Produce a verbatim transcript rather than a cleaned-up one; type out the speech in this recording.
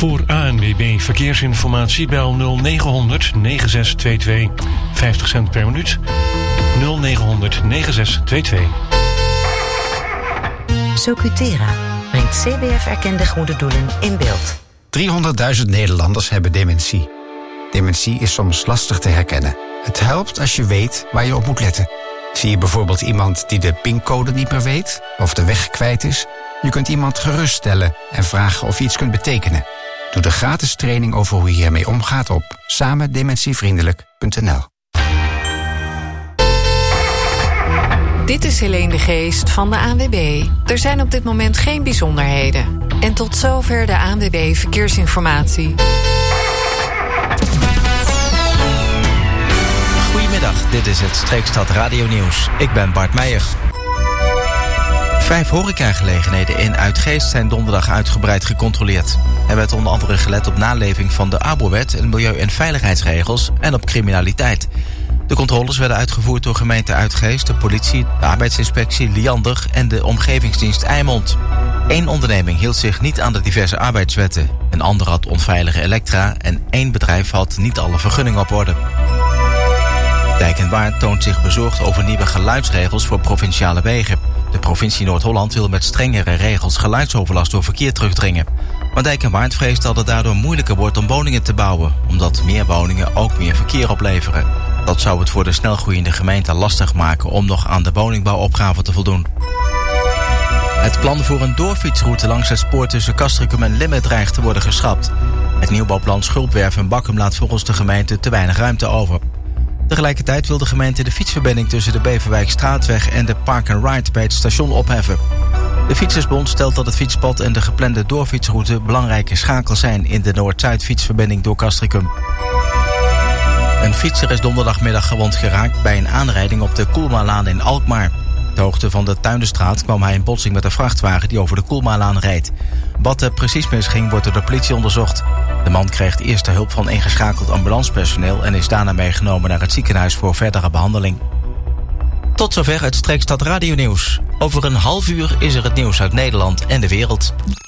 Voor A N W B Verkeersinformatie bel nul negen honderd negen zes twee twee. vijftig cent per minuut. nul negen honderd negen zes twee twee. Socutera brengt C B F-erkende goede doelen in beeld. driehonderdduizend Nederlanders hebben dementie. Dementie is soms lastig te herkennen. Het helpt als je weet waar je op moet letten. Zie je bijvoorbeeld iemand die de pincode niet meer weet of de weg kwijt is? Je kunt iemand geruststellen en vragen of je iets kunt betekenen. Doe de gratis training over hoe je hiermee omgaat op samendementievriendelijk punt n l. Dit is Helene de Geest van de A N W B. Er zijn op dit moment geen bijzonderheden. En tot zover de A N W B Verkeersinformatie. Goedemiddag, dit is het Streekstad Radio Nieuws. Ik ben Bart Meijer. Vijf horecagelegenheden in Uitgeest zijn donderdag uitgebreid gecontroleerd. Er werd onder andere gelet op naleving van de A B O-wet en milieu- en veiligheidsregels en op criminaliteit. De controles werden uitgevoerd door gemeente Uitgeest, de politie, de arbeidsinspectie, Liander en de omgevingsdienst Eimond. Eén onderneming hield zich niet aan de diverse arbeidswetten. Een ander had onveilige elektra en één bedrijf had niet alle vergunningen op orde. Dijk en Waard toont zich bezorgd over nieuwe geluidsregels voor provinciale wegen. De provincie Noord-Holland wil met strengere regels geluidsoverlast door verkeer terugdringen. Maar Dijk en Waard vreest dat het daardoor moeilijker wordt om woningen te bouwen, omdat meer woningen ook meer verkeer opleveren. Dat zou het voor de snelgroeiende gemeente lastig maken om nog aan de woningbouwopgave te voldoen. Het plan voor een doorfietsroute langs het spoor tussen Castricum en Limmen dreigt te worden geschrapt. Het nieuwbouwplan Schulpwerf en Bakkum laat volgens de gemeente te weinig ruimte over. Tegelijkertijd wil de gemeente de fietsverbinding tussen de Beverwijkstraatweg en de Park and Ride bij het station opheffen. De Fietsersbond stelt dat het fietspad en de geplande doorfietsroute belangrijke schakels zijn in de Noord-Zuid fietsverbinding door Castricum. Een fietser is donderdagmiddag gewond geraakt bij een aanrijding op de Koelmalaan in Alkmaar. Op de hoogte van de Tuindenstraat kwam hij in botsing met een vrachtwagen die over de Koelmalaan reed. Wat er precies misging wordt door de politie onderzocht. De man kreeg eerst de hulp van ingeschakeld ambulancepersoneel en is daarna meegenomen naar het ziekenhuis voor verdere behandeling. Tot zover het Streekstad Radio Nieuws. Over een half uur is er het nieuws uit Nederland en de wereld.